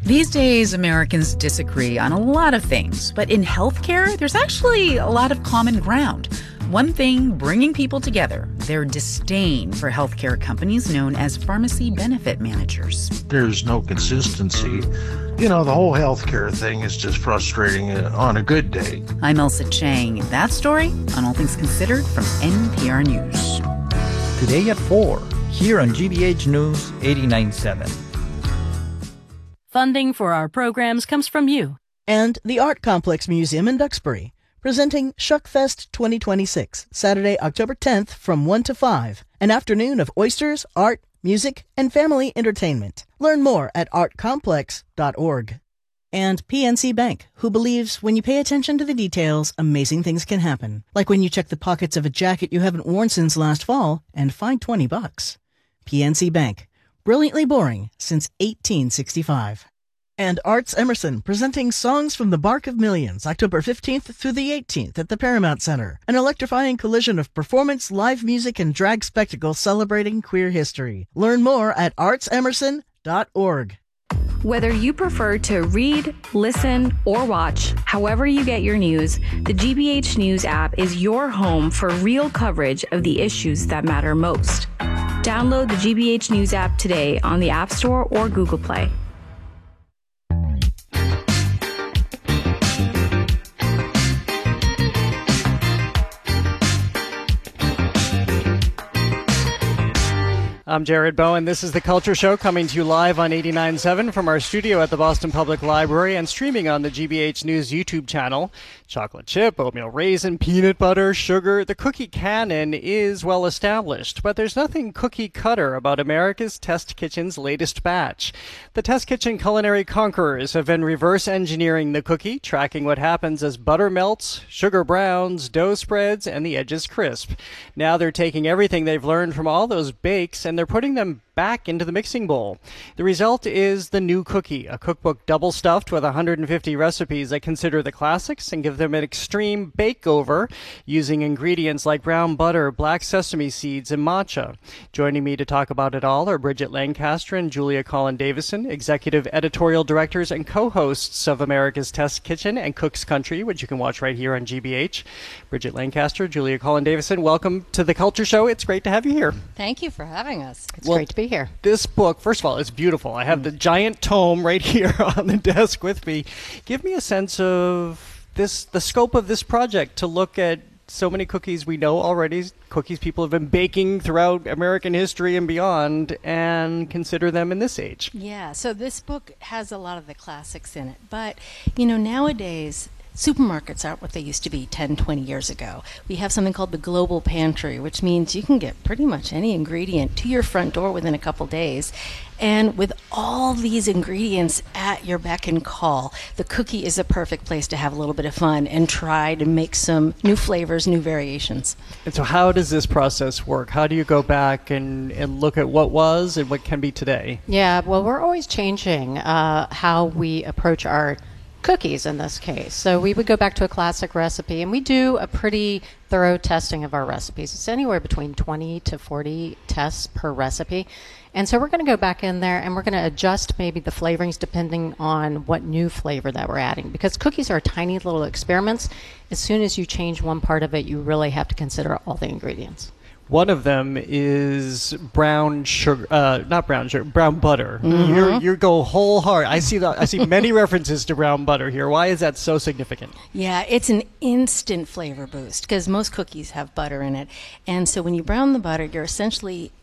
These days, Americans disagree on a lot of things, but in healthcare, there's actually a lot of common ground. One thing bringing people together, their disdain for healthcare companies known as pharmacy benefit managers. There's no consistency. You know, the whole healthcare thing is just frustrating on a good day. I'm Elsa Chang. That story on All Things Considered from NPR News. Today at 4, here on GBH News 89.7. Funding for our programs comes from you. And the Art Complex Museum in Duxbury, presenting Shuckfest 2026, Saturday, October 10th from 1 to 5, an afternoon of oysters, art, music, and family entertainment. Learn more at artcomplex.org. And PNC Bank, who believes when you pay attention to the details, amazing things can happen. Like when you check the pockets of a jacket you haven't worn since last fall and find $20. PNC Bank, brilliantly boring since 1865. And Arts Emerson, presenting Songs from the Bark of Millions, October 15th through the 18th at the Paramount Center. An electrifying collision of performance, live music, and drag spectacle celebrating queer history. Learn more at artsemerson.org. Whether you prefer to read, listen, or watch, however you get your news, the GBH News app is your home for real coverage of the issues that matter most. Download the GBH News app today on the App Store or Google Play. I'm Jared Bowen. This is The Culture Show, coming to you live on 89.7 from our studio at the Boston Public Library and streaming on the GBH News YouTube channel. Chocolate chip, oatmeal raisin, peanut butter, sugar. The cookie canon is well established, but there's nothing cookie cutter about America's Test Kitchen's latest batch. The Test Kitchen culinary conquerors have been reverse engineering the cookie, tracking what happens as butter melts, sugar browns, dough spreads, and the edges crisp. Now they're taking everything they've learned from all those bakes and they're putting them back into the mixing bowl. The result is the new cookie, a cookbook double stuffed with 150 recipes that consider the classics and give them an extreme bake-over using ingredients like brown butter, black sesame seeds, and matcha. Joining me to talk about it all are Bridget Lancaster and Julia Collin-Davison, executive editorial directors and co-hosts of America's Test Kitchen and Cook's Country, which you can watch right here on GBH. Bridget Lancaster, Julia Collin-Davison, welcome to The Culture Show. It's great to have you here. Thank you for having us. It's great to be here. This book, first of all, is beautiful. I have the giant tome right here on the desk with me. Give me a sense of the scope of this project to look at so many cookies we know already, cookies people have been baking throughout American history and beyond, and consider them in this age. Yeah, so this book has a lot of the classics in it. But, you know, nowadays, supermarkets aren't what they used to be 10, 20 years ago. We have something called the Global Pantry, which means you can get pretty much any ingredient to your front door within a couple days. And with all these ingredients at your beck and call, the cookie is a perfect place to have a little bit of fun and try to make some new flavors, new variations. And so how does this process work? How do you go back and look at what was and what can be today? Yeah, well, we're always changing how we approach our cookies in this case. So we would go back to a classic recipe, and we do a pretty thorough testing of our recipes. It's anywhere between 20 to 40 tests per recipe. And so we're going to go back in there and we're going to adjust maybe the flavorings depending on what new flavor that we're adding. Because cookies are tiny little experiments. As soon as you change one part of it, you really have to consider all the ingredients. One of them is brown sugar, not brown sugar, brown butter. Mm-hmm. You go whole hard. I see many references to brown butter here. Why is that so significant? Yeah, it's an instant flavor boost because most cookies have butter in it. And so when you brown the butter, you're essentially